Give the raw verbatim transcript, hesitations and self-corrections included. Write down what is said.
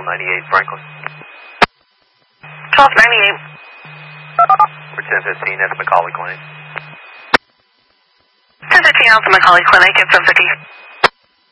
ninety-eight Franklin. twelve ninety-eight. We're ten fifteen at the McCauley Clinic. ten fifteen out the McCauley Clinic at seven fifty.